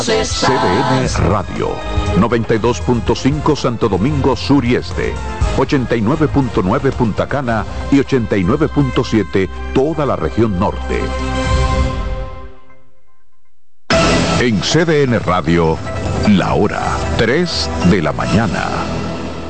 CDN Radio, 92.5 Santo Domingo Sur y Este, 89.9 Punta Cana y 89.7 toda la región norte. En CDN Radio, la hora 3 de la mañana.